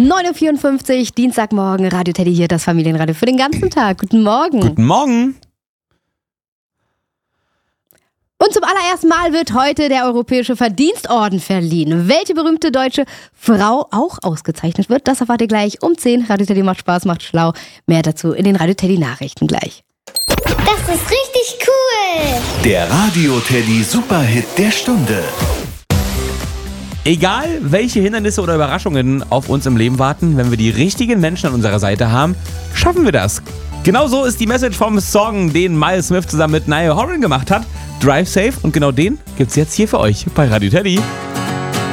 9.54 Uhr, Dienstagmorgen, Radio Teddy hier, das Familienradio für den ganzen Tag. Guten Morgen. Guten Morgen. Und zum allerersten Mal wird heute der Europäische Verdienstorden verliehen. Welche berühmte deutsche Frau auch ausgezeichnet wird, das erfahrt ihr gleich um 10. Radio Teddy macht Spaß, macht schlau. Mehr dazu in den Radio Teddy Nachrichten gleich. Das ist richtig cool. Der Radio Teddy Superhit der Stunde. Egal, welche Hindernisse oder Überraschungen auf uns im Leben warten, wenn wir die richtigen Menschen an unserer Seite haben, schaffen wir das. Genau so ist die Message vom Song, den Miles Smith zusammen mit Niall Horan gemacht hat. Drive Safe, und genau den gibt's jetzt hier für euch bei Radio Teddy.